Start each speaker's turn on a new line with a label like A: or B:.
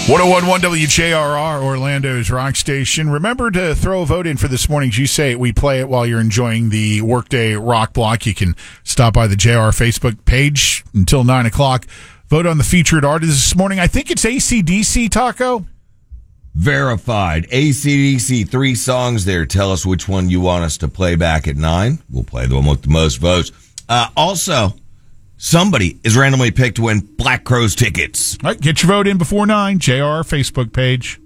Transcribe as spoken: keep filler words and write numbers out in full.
A: one oh one point one W J R R, Orlando's rock station. Remember to throw a vote in for this morning's You Say It, We Play It while you're enjoying the Workday Rock Block. You can stop by the J R R Facebook page until nine o'clock. Vote on the featured artist this morning. I think it's A C D C, Taco.
B: Verified. A C D C, three songs there. Tell us which one you want us to play back at nine. We'll play the one with the most votes. Uh, also, somebody is randomly picked to win Black Crowes tickets.
A: All right, get your vote in before nine. J R R Facebook page.